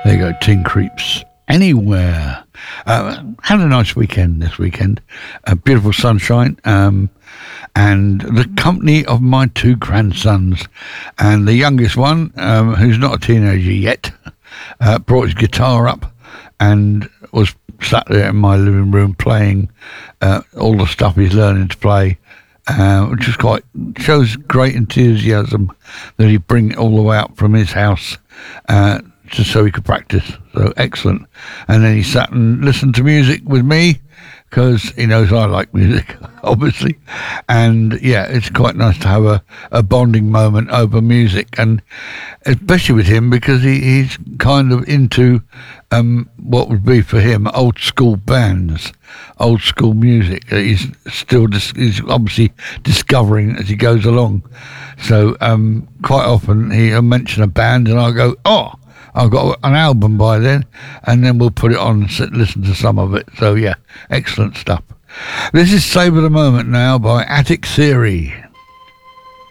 There you go, Tin Creeps. Anywhere. Had a nice weekend this weekend. Beautiful sunshine. And the company of my two grandsons. And the youngest one, who's not a teenager yet, brought his guitar up and was sat there in my living room playing all the stuff he's learning to play. Which is shows great enthusiasm that he bring it all the way up from his house just so he could practice. So excellent. And then he sat and listened to music with me because he knows I like music, obviously. And yeah, it's quite nice to have a bonding moment over music, and especially with him because he's kind of into what would be for him old school bands, old school music. He's obviously discovering as he goes along. So quite often he'll mention a band and I'll go, oh, I've got an album by then, and then we'll put it on and listen to some of it. So yeah, excellent stuff. This is Savour the Moment now by Attic Theory.